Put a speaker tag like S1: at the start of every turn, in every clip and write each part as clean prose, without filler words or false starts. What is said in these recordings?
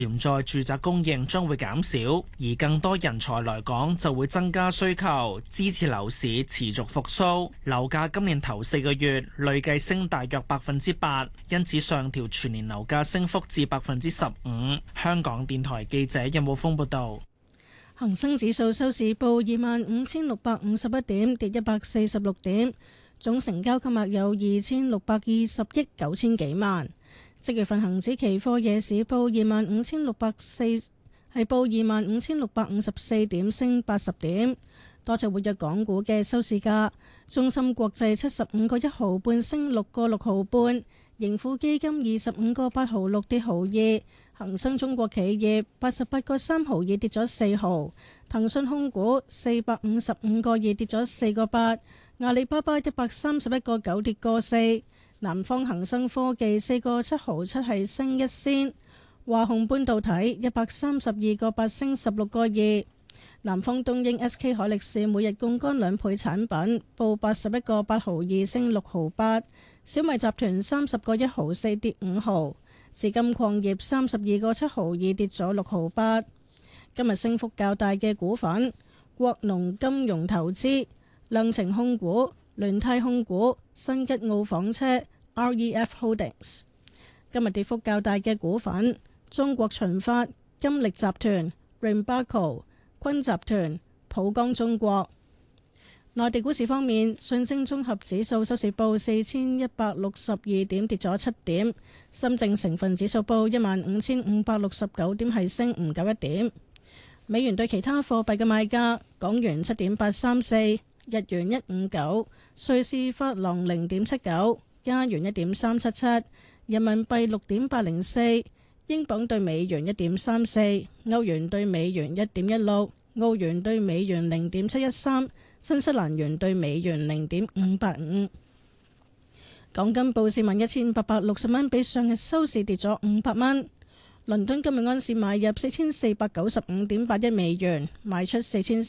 S1: 潛在住宅供應將會減少，而更多人才來港就會增加需求，支持樓市持續復甦。樓價今年頭4個月累計升大約8%，因此上調全年樓價升幅至15%。香港電台記者任武峰報道。
S2: 恒生指數收市報25,651點，跌146點，總成交金額有2,620億9千幾萬。即月份恒指期貨夜市報25,654點，升80點。多隻活躍港股嘅收市價：中芯國際75個1毫半，升6個6毫半；盈富基金25個8毫6，跌毫2；恒生中國企業88個3毫2，跌咗4毫；騰訊控股455個2，跌咗4個8；阿里巴巴131個9，跌個4。南方恒生科技4個7毫7，係升1仙；華虹半導體132個8，升16個2；南方東英 SK 海力士每日槓桿2倍產品報81個8毫2，升6毫8；小米集團30個1毫4，跌5毫；紫金礦業32個7毫2，跌咗6毫8。今日升幅較大嘅股份：國農金融投資、量程控股、聯泰控股、新吉澳房車、REF Holdings。今日跌幅較大嘅股份：中國巡發、金力集團、Rimbaco、坤集團、浦江中國。內地股市方面，上證綜合指數收市報4162點，跌咗7點；深證成分指數報15569點，係升唔夠1點。美元對其他貨幣嘅賣價：港元7.834，日元159，瑞士法郎0.79，加元1.377，人民幣6.804，英鎊對美元1.34，歐元對美元1.16，澳元對美元0.713，新西蘭元對美元0.585。港金報41,860蚊，比上日收市跌咗500蚊。倫敦今日安市買入4495.81美元，賣出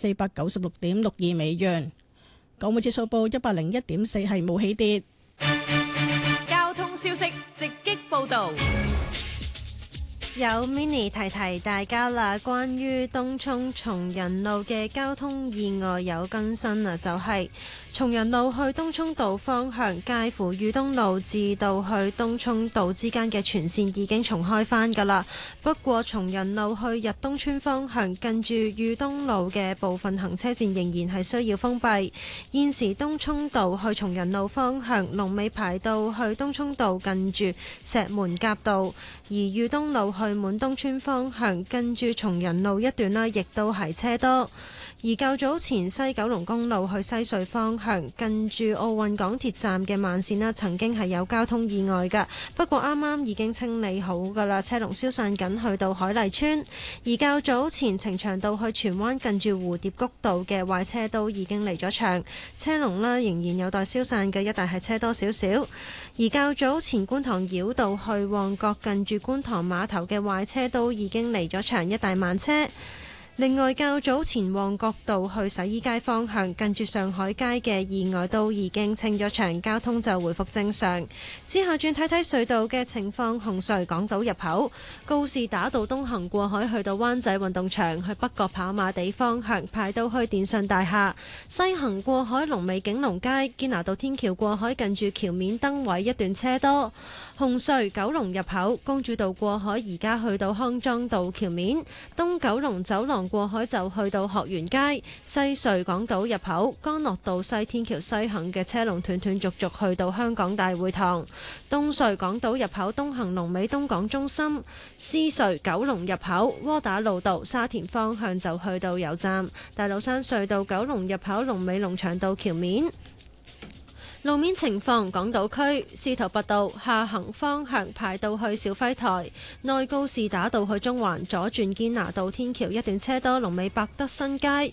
S2: 4496.62美元。港匯指數報101.4，係冇起跌。
S3: 交通消息直擊報道。
S4: 有 mini 提提大家啦，關於東涌松仁路嘅交通意外有更新啊，就係松仁路去東涌道方向，介乎裕東路至到去東涌道之間嘅全線已經重開返㗎啦。不過松仁路去日東村方向，近住裕東路嘅部分行車線仍然係需要封閉。現時東涌道去松仁路方向，龍尾排到去東涌道近住石門甲道，而裕東路去滿東村方向，近住松仁路一段啦，亦都係車多。而較早前西九龍公路去西隧方向，近住奧運港鐵站嘅慢線啦，曾經係有交通意外㗎。不過啱啱已經清理好㗎啦，車龍消散緊，去到海麗村。而較早前呈祥道去荃灣近住蝴蝶谷道嘅壞車都已經離咗場，車龍啦仍然有待消散嘅，一帶係車多少少。而較早前觀塘繞道去旺角近住觀塘碼頭嘅壞車都已經離咗場，一帶慢車。另外，較早前旺角道去洗衣街方向，近住上海街嘅意外都已經清咗場，交通就回復正常。之後轉睇睇隧道嘅情況，紅隧港島入口、告士打道東行過海去到灣仔運動場，去北角跑馬地方向排到去電信大廈；西行過海龍尾景隆街、堅拿道天橋過海近住橋面燈位一段車多。紅隧九龍入口、公主道過海而家去到康莊道橋面，東九龍走廊過海就去到學園街；西隧港島入口、干諾道西天橋西行嘅車龍斷斷續續去到香港大會堂；東隧港島入口東行龍尾東港中心；獅隧九龍入口窩打老道沙田方向就去到油站；大老山隧道九龍入口龍尾龍翔道橋面。路面情況，港島區司徒拔道下行方向排到去肇輝台，內高士打道去中環左轉堅拿道天橋一段車多，龍尾百德新街。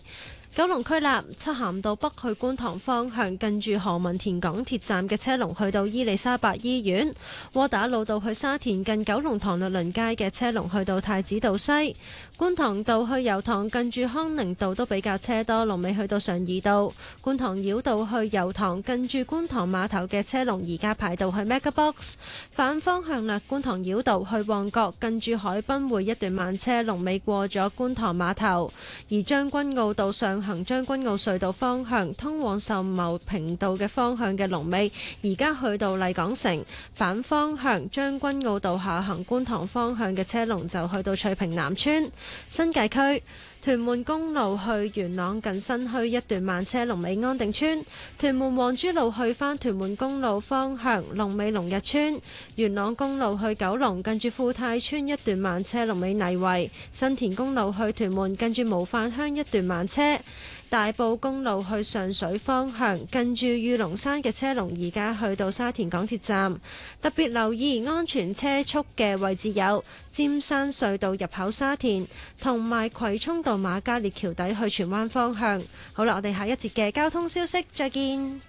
S4: 九龍區立漆咸道北去觀塘方向，近住何文田港鐵站嘅車龍去到伊利沙伯醫院；窩打老道去沙田近九龍塘律倫街嘅車龍去到太子道西；觀塘道去油塘近住康寧道都比較車多，龍尾去到上怡道；觀塘繞道去油塘近住觀塘碼頭嘅車龍而家排到去 MegaBox。反方向啦，觀塘繞道去旺角近住海濱會一段慢車，龍尾過咗觀塘碼頭；而將軍澳道上行將軍澳隧道方向通往秀茂坪道嘅方向嘅龍尾，而家去到麗港城。反方向將軍澳道下行觀塘方向嘅車龍就去到翠屏南村。新界區屯門公路去元朗近新墟一段慢車，龍尾安定村；屯門皇珠路去返屯門公路方向，龍尾龍日村；元朗公路去九龍近住富泰村一段慢車，龍尾泥圍；新田公路去屯門近住模範鄉一段慢車；大埔公路去上水方向近住御龍山嘅車龍而家去到沙田港鐵站。特別留意安全車速嘅位置有尖山隧道入口沙田，同埋葵涌道瑪嘉烈橋底去荃灣方向。好啦，我哋下一節嘅交通消息再見。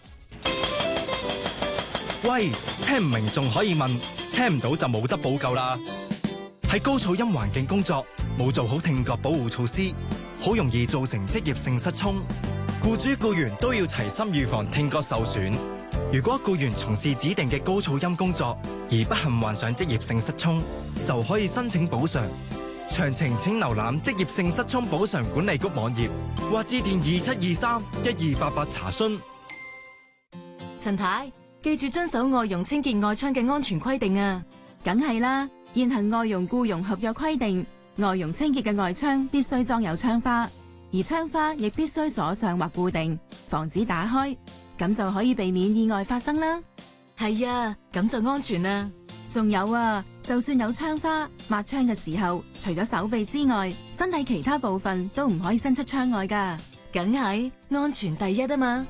S5: 喂，聽唔明仲可以問，聽唔到就冇得補救啦。喺高噪音環境工作，冇做好聽覺保護措施，好容易造成職業性失聰。僱主僱員都要齊心預防聽覺受損。如果僱員從事指定嘅高噪音工作而不幸患上職業性失聰，就可以申請補償。詳情請瀏覽職業性失聰補償管理局網頁或致電2723-1288查詢。
S6: 陳太，記住遵守外傭清潔外窗嘅安全規定啊！
S7: 梗係啦，現行外傭僱傭合約規定，外傭清潔嘅外窗必須裝有窗花，而窗花亦必須鎖上或固定，防止打開，咁就可以避免意外發生啦。
S6: 係啊，咁就安全啦。
S7: 仲有啊，就算有窗花，抹窗嘅時候，除咗手臂之外，身體其他部分都唔可以伸出窗外㗎。
S6: 梗係安全第一啊嘛！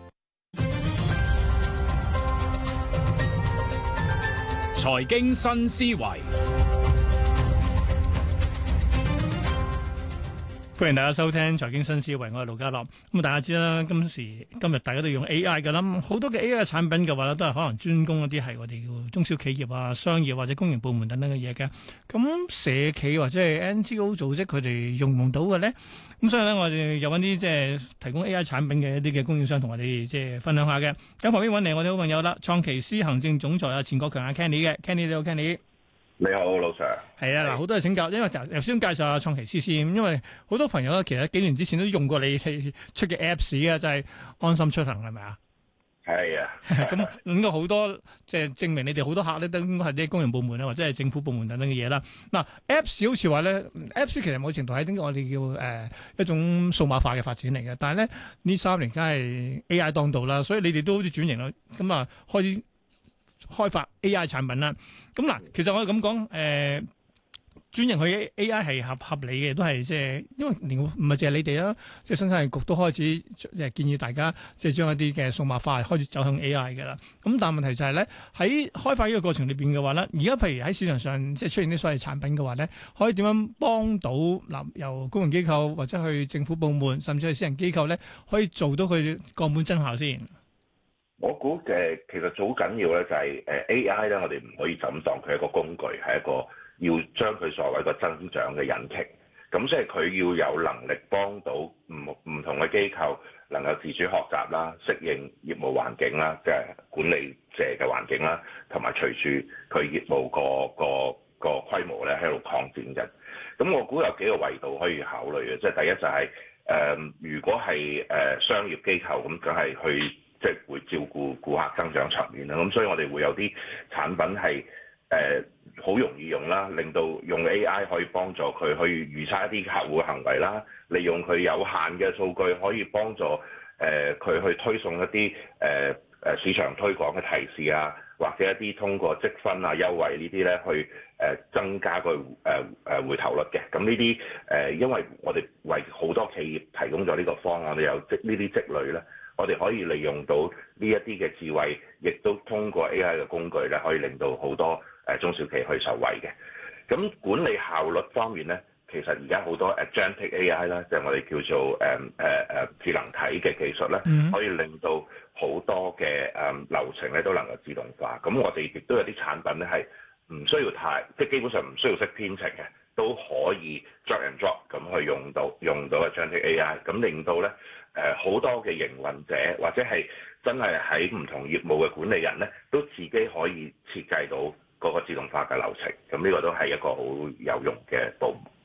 S8: 財經新思維，歡迎大家收聽財經新思維，我係盧家樂。咁大家知啦，今日大家都用 AI 㗎啦，好多嘅 AI 產品嘅話咧，都係可能專攻一啲係我哋叫中小企業啊、商業或者公營部門等等嘅嘢嘅。咁社企或者係 NGO 組織，佢哋用唔用到嘅咧？咁所以咧，我哋有揾啲即係提供 AI 產品嘅一啲嘅供應商，同我哋即係分享下嘅。喺旁邊揾嚟我哋好朋友啦，創奇思行政總裁啊錢國強啊 Kenny 嘅 Kenny，你好 Kenny。
S9: 你好，老 Sir。係
S8: 啊，嗱，好多嘢請教，因為頭先介紹下創奇思先，因為好多朋友咧，其實幾年之前都用過你哋出嘅 Apps 嘅，就係安心出行，係咪啊？
S9: 係啊。
S8: 咁應該好多即係證明你哋好多客咧，都應該係啲公營部門啊，或者係政府部門等等嘅嘢啦。嗱，Apps 好似話咧 ，Apps 其實某程度係點解我哋叫一種數碼化嘅發展嚟嘅，但係咧呢3年梗係 AI 當道啦，所以你哋都好似轉型啦，咁啊開始開發 AI 產品啦，咁嗱，其實我咁講，轉型去 AI 係合理嘅，都係即係，因為連唔係淨係你哋啦，即係生產力局都開始建議大家即係將一啲嘅數碼化開始走向 AI 嘅啦。咁但係問題就係咧，喺開發呢個過程裏邊嘅話咧，而家譬如喺市場上即係出現啲所謂產品嘅話咧，可以點樣幫到嗱由公營機構或者去政府部門，甚至係私人機構咧，可以做到佢降本增效先？
S9: 我估其實最緊要咧就係AI 咧，我哋唔可以就咁當佢係一個工具，係一個要將佢作為一個增長嘅引擎。咁即係佢要有能力幫到唔同嘅機構能夠自主學習啦、適應業務環境啦、即係管理者嘅環境啦，同埋隨住佢業務個規模咧喺度擴展嘅。咁我估有幾個維度可以考慮嘅，即係第一就係如果係商業機構咁，梗係去即係會照顧顧客增長層面啦，咁所以我哋會有啲產品係好容易用啦，令到用 AI 可以幫助佢去預測一啲客戶嘅行為啦，利用佢有限嘅數據可以幫助佢去推送一啲市場推廣嘅提示啊，或者一啲通過積分啊優惠呢啲咧去增加個回頭率嘅。咁呢啲因為我哋為好多企業提供咗呢個方案，我哋有呢啲積累咧。我哋可以利用到呢一啲嘅智慧，亦都通過 AI 嘅工具咧，可以令到好多中小企去受惠嘅。咁管理效率方面咧， 其實而家好多 agentic AI 啦，就係我哋叫做智能體嘅技術咧，可以令到好多嘅流程咧都能夠自動化。咁我哋亦都有啲產品咧係唔需要即係基本上唔需要識編程嘅，都可以 drag and drop 咁去用到 agentic AI， 咁令到咧好多嘅營運者或者係真係喺唔同業務嘅管理人咧，都自己可以設計到嗰個自動化嘅流程。咁呢個都係一個好有用嘅